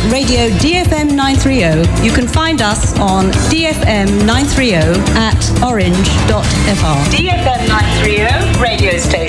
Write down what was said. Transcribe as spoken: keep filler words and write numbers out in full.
Radio D F M nine thirty. You can find us on D F M nine thirty at orange dot f r. D F M nine thirty radio station.